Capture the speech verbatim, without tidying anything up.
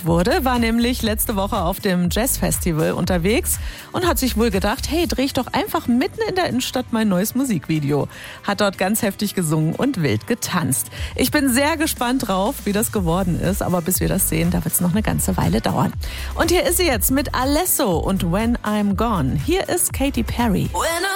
bekannt wurde, war nämlich letzte Woche auf dem Jazzfestival unterwegs und hat sich wohl gedacht, hey, dreh ich doch einfach mitten in der Innenstadt mein neues Musikvideo. Hat dort ganz heftig gesungen und wild getanzt. Ich bin sehr gespannt drauf, wie das geworden ist, aber bis wir das sehen, da wird es noch eine ganze Weile dauern. Und hier ist sie jetzt mit Alesso und When I'm Gone. Hier ist Katy Perry.